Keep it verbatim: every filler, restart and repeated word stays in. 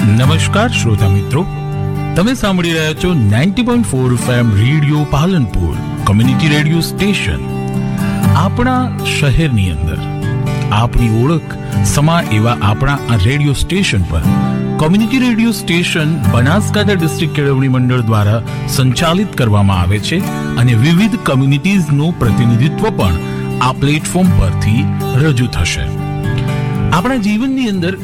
નમસ્કાર શ્રોતા મિત્રો, તમે સાંભળી રહ્યા છો ninety point four FM radio Palanpur, community radio station. આપણા શહેરની અંદર આપણી ઓળખ સમા એવા આપણા આ રેડિયો સ્ટેશન પર community radio station Banaskantha district કેળવણી મંડળ દ્વારા સંચાલિત કરવામાં આવે છે અને વિવિધ કમ્યુનિટીઝનું પ્રતિનિધિત્વ પણ આ પ્લેટફોર્મ પરથી રજૂ થશે. આપણા જીવનની અંદર